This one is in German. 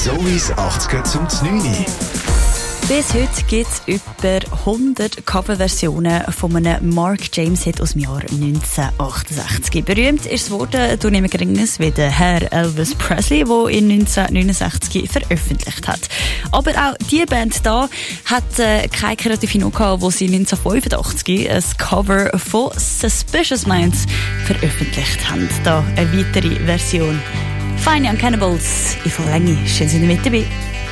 Zoe's 80er zum 9. Bis heute gibt es über 100 Coverversionen von einem Mark James Hit aus dem Jahr 1968. Berühmt ist es worden durch niemand Geringeres wie der Herr Elvis Presley, der in 1969 veröffentlicht hat. Aber auch diese Band hier hat keine kreative Not gehabt, wo sie 1985 ein Cover von Suspicious Minds veröffentlicht haben. Da eine weitere Version. Fine Young Cannibals, in voller Länge. Schön, sind ihr mit dabei.